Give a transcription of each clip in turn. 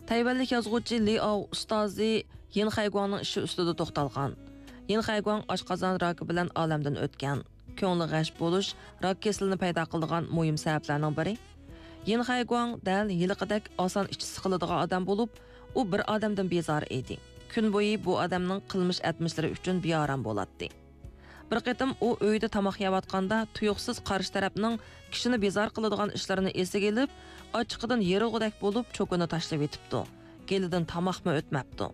Tayvanlik yozuvchi Li Ao ustozi Yin Haiguangning ishi ustida to'xtalgan. Yin Haiguang oshqozon raki bilan olamdan o'tgan. Ko'ngli g'ash bo'lish rak kasalini paydo qiladigan muhim sabablarning biri. Yin Haiguang dal yiliqidek oson ichi siqiladigan odam bo'lib, u bir odamdan bezor edi. Kun bo'yi bu odamning qilmish atmishlari uchun beoram bo'ladi. Bir qitim u uyda tomoq yeyotganda tuyuqsiz qarshi tarafning kishini bezor qiladigan ishlarini esiga olib, ochiqidan yerig'udak bo'lib cho'kini tashlab etibdi. Kelidan tomoqmi o'tmabdi.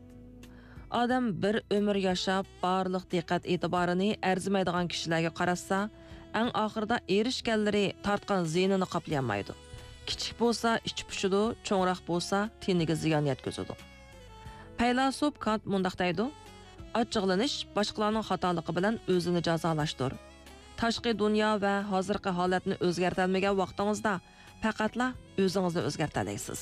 Odam bir umr yashab, barliq diqqat e'tiborini arzimaydigan kishilarga qarasa, eng oxirida erishganlari tortgan ziynini qoplayolmaydi. Kichik bo'lsa ichi pushidi, cho'ngroq bo'lsa teniga ziyon yetkazadi. Faylasuf Kant mundaq deydi: Ochiqlanish boshqalarning xatoligi bilan o'zini jazolashdir. Tashqi dunyo va hozirgi holatni o'zgartirmagan vaqtingizda faqatla o'zingizni o'zgartirasiz.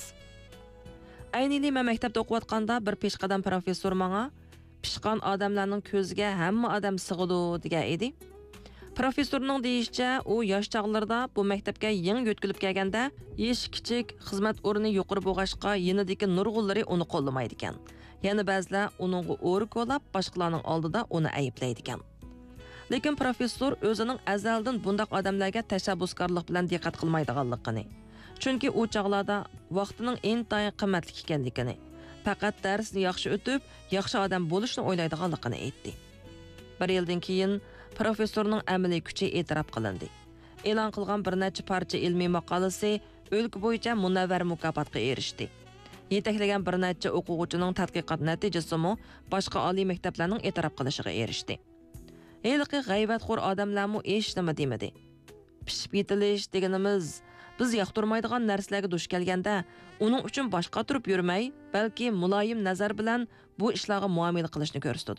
Aynilik men maktabda o'qiyotganda bir peshqadam professor menga pishqon odamlarning ko'ziga hamma odam sig'idi degan edi. Professorning deyishicha, u yosh chaqlarida bu maktabga yangi yo'tkilib kelganda, yosh kichik xizmat o'rni yuqori bo'lg'ashqa yenidagi nurg'unlari uni qo'llamaydi ekan. Yana ba'zilar uningga o'ri ko'lab, boshqalarning oldida uni ayblaydi ekan. Lekin professor o'zining azaldan bundaq odamlarga tashabbuskorlik bilan diqqat qilmaydiganligini, chunki u chaqlarda vaqtining intayin qimmatli ekanligini, faqat darsni yaxshi o'tib, yaxshi odam bo'lishni o'ylaydiganligini aytdi. Bir yildan keyin professorning amaliy kuchi e'tirof qilindi. E'lon qilgan bir necha parcha ilmiy maqolasi o'lka bo'yicha munavvar mukofotga erishdi. Yetaklagan bir necha o'quvchining tadqiqot natijasimi boshqa oliy maktablarning e'tirof qilishiga erishdi. Eliqi g'aybatxo'r odamlarmi hech nima demadi. Pishib yetilish deganimiz biz yoqtirmaydigan narsalarga duch kelganda uning uchun boshqa turib yurmay, balki muloyim nazar bilan bu ishlarga muomala qilishni ko'rsatdi.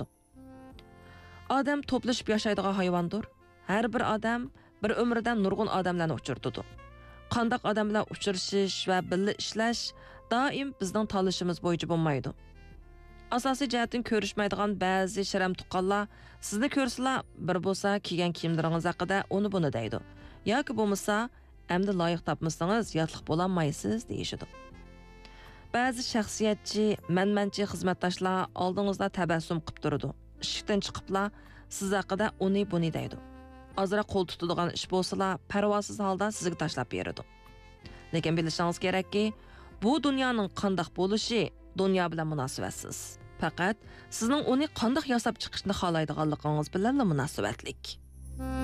Odam to'plashib yashaydigan hayvondir. Har bir odam bir umridan nurg'un odamlarni uchirdi. Qandaq odam bilan uchrashish va birga ishlash doim bizning tanlashimiz bo'yicha bo'lmaydi. Asosiy jihatdan ko'rishmaydigan ba'zi sharam tuqqanlar sizni ko'rsalar, bir bo'lsa kiygan kiyimlaringiz haqida uni buni deydi. Yoki bo'lmasa, endi loyiq topmasangiz yotliq bo'lolmaysiz deyishidi. Ba'zi shaxsiyatchi, manmanchi xizmatdoshlar oldingizda tabassum qilib turadi. Ishdan chiqiblar siz haqida uni buni deydi. Azroq qo'l tutadigan ish bo'lsa, parvosiz holda sizga tashlab beradi. Lekin bilishingiz kerakki, bu dunyoning qandoq bo'lishi dunyo bilan munosabatsiz. Faqat sizning uni qandoq yasab chiqishni xohlaydiganligingiz bilan munosabatlik.